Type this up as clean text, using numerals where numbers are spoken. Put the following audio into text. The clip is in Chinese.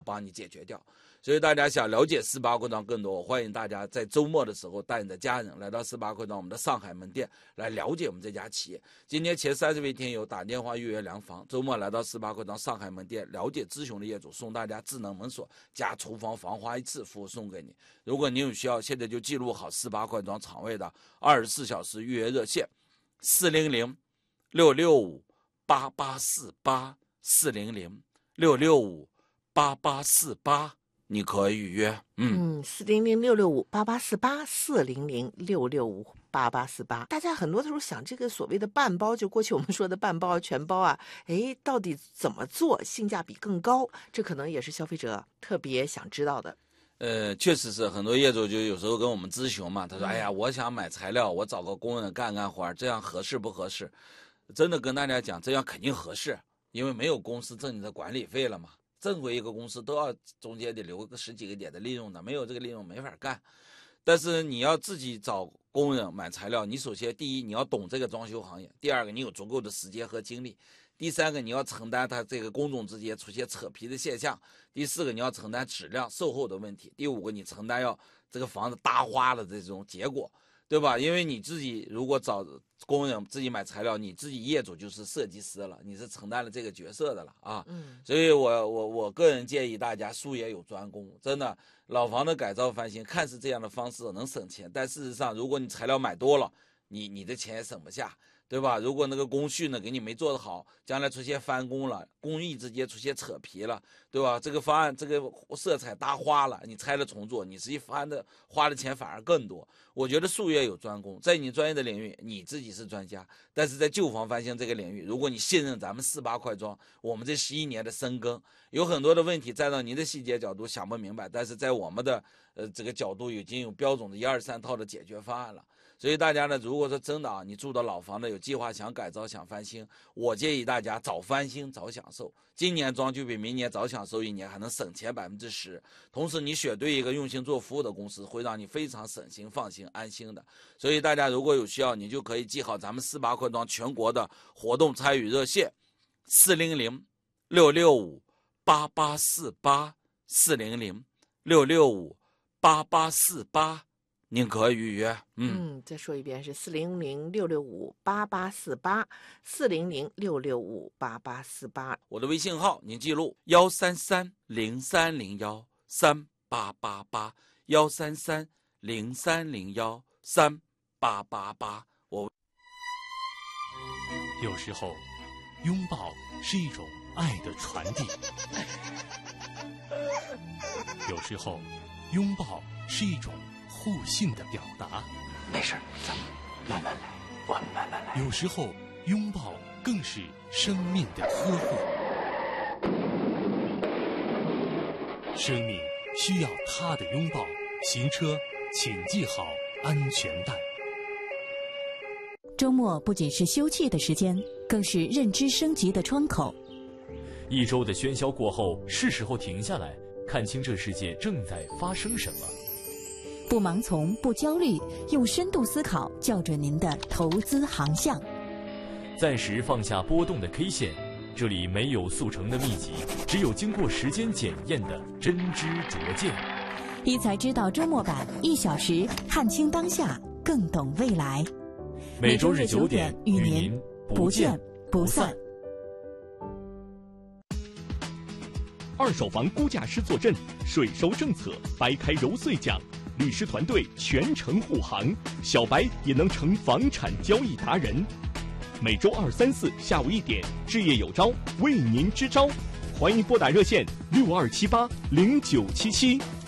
帮你解决掉。所以大家想了解18块庄更多，我欢迎大家在周末的时候带你的家人来到18块庄我们的上海门店来了解我们这家企业。今天前30位听友打电话预约量房，周末来到18块庄上海门店了解咨询的业主送大家智能门锁加厨房防滑一次服务送给你。如果你有需要，现在就记录好18块庄场位的24小时预约热线400-665-8848 400-665-8848，你可以预约。 400-665-8848 400-665-8848。大家很多的时候想，这个所谓的半包，就过去我们说的半包全包啊，到底怎么做性价比更高？这可能也是消费者特别想知道的。 确实是很多业主就有时候跟我们咨询嘛，他说：“哎呀，我想买材料，我找个工人干活，这样合适不合适？”真的跟大家讲，这样肯定合适，因为没有公司挣你的管理费了嘛。正规一个公司都要中间得留个10几个点的利润的，没有这个利润没法干。但是你要自己找工人买材料，你首先第一你要懂这个装修行业，第二个你有足够的时间和精力，第三个你要承担它这个工种之间出现扯皮的现象，第四个你要承担质量售后的问题，第五个你承担要这个房子搭花的这种结果，对吧？因为你自己如果找工人自己买材料，你自己业主就是设计师了，你是承担了这个角色的了啊。所以我个人建议大家术业有专攻，真的老房的改造翻新看似这样的方式能省钱，但事实上如果你材料买多了，你的钱也省不下，对吧？如果那个工序呢给你没做得好，将来出现翻工了，工艺之间出现扯皮了，对吧？这个方案这个色彩搭花了，你拆了重做，你实际花的钱反而更多。我觉得术业有专攻，在你专业的领域你自己是专家，但是在旧房翻新这个领域，如果你信任咱们18块庄，我们这11年的深耕，有很多的问题站到您的细节角度想不明白，但是在我们的这个角度已经有标准的1、2、3套的解决方案了。所以大家呢，如果说真的啊，你住的老房的有计划想改造想翻新，我建议大家早翻新早享受，今年装就比明年早享受1年，还能省钱10%。同时你选对一个用心做服务的公司，会让你非常省心放心安心的。所以大家如果有需要，你就可以记好咱们18块庄全国的活动参与热线400-665-8848 400-665-8848，您可以预约。 再说一遍是400-665-8848 400-665-8848。 我的微信号您记录133-0301-3888 133-0301-3888。 有时候拥抱是一种爱的传递，有时候拥抱是一种互信的表达。 没事，咱们慢慢来，我们慢慢来。 有时候拥抱更是生命的呵护，生命需要他的拥抱。行车请系好安全带。 周末不仅是休憩的时间，更是认知升级的窗口。 一周的喧嚣过后，是时候停下来，看清这世界正在发生什么。 不盲从，不焦虑，用深度思考校准您的投资航向。 暂时放下波动的 K 线，这里没有速成的秘籍，只有经过时间检验的真知灼见。 一财知道周末版，1小时看清当下，更懂未来。 每周日9点与您不见不散。 二手房估价师坐镇，税收政策掰开揉碎讲，律师团队全程护航，小白也能成房产交易达人。每周2、3、4下午1点，置业有招为您支招，欢迎拨打热线62780977。